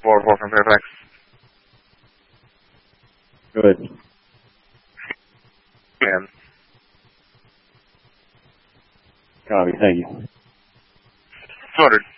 444 from Fairfax. Good. Man. Copy, thank you. 200.